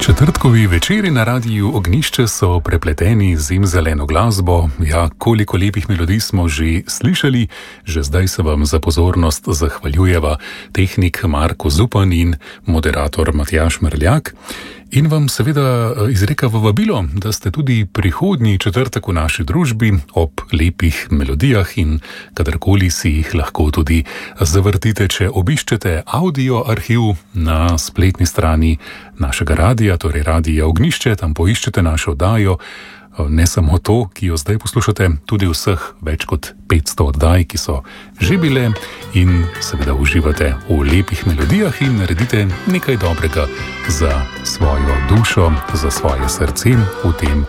Četrtkovi večeri na radiju Ognjišče so prepleteni z zimzeleno glasbo. Ja, koliko lepih melodij smo že slišali, že zdaj se vam za pozornost zahvaljujeva tehnik Marko Zupan in moderator Matjaž Mrljak. In vam seveda izreka vabilo, da ste tudi prihodnji četrtek v naši družbi ob lepih melodijah in kadarkoli si jih lahko tudi zavrtite, če obiščete audio arhiv na spletni strani našega radija, torej Radija Ognjišče, tam poiščete našo oddajo, ne samo to, ki jo zdaj poslušate, tudi vseh več kot 500 oddaj, ki so že bile, in seveda uživate v lepih melodijah in naredite nekaj dobrega za svojo dušo, za svoje srce v tem